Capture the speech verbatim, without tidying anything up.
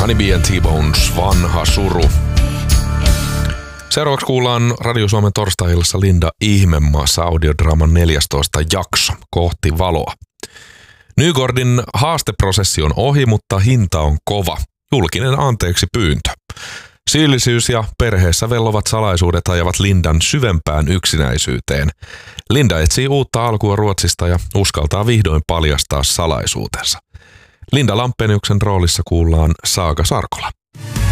Honeybee and T-Bones, Vanha suru. Seuraavaksi kuullaan Radio Suomen torstai-illassa Linda Ihmemaassa audiodraaman neljästoista jakso Kohti valoa. Nygårdin haasteprosessi on ohi, mutta hinta on kova. Julkinen anteeksi pyyntö. Syyllisyys ja perheessä vellovat salaisuudet ajavat Lindan syvempään yksinäisyyteen. Linda etsii uutta alkua Ruotsista ja uskaltaa vihdoin paljastaa salaisuutensa. Linda Lampeniuksen roolissa kuullaan Saaga Sarkola.